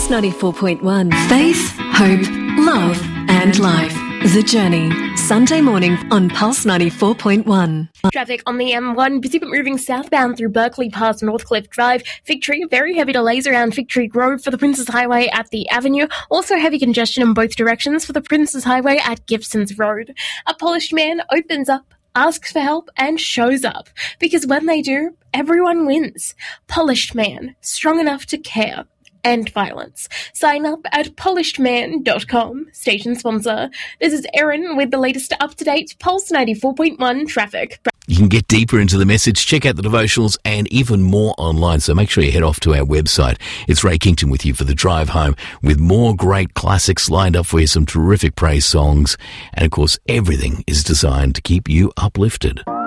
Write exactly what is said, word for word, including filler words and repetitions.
Pulse ninety-four point one. Faith, hope, love and life. The Journey. Sunday morning on Pulse ninety-four point one. Traffic on the M one, busy but moving southbound through Berkeley past Northcliffe Drive. Fig Tree, very heavy delays around Fig Tree Grove for the Princes Highway at the Avenue. Also heavy congestion in both directions for the Princes Highway at Gibsons Road. A polished man opens up, asks for help and shows up. Because when they do, everyone wins. Polished man, strong enough to care. End violence. Sign up at polished man dot com. Station sponsor. This is Erin with the latest up-to-date Pulse ninety-four point one traffic. You can get deeper into the message, check out the devotionals and even more online. So make sure you head off to our website. It's Ray Kington with you for the drive home with more great classics lined up for you, some terrific praise songs. And of course, everything is designed to keep you uplifted.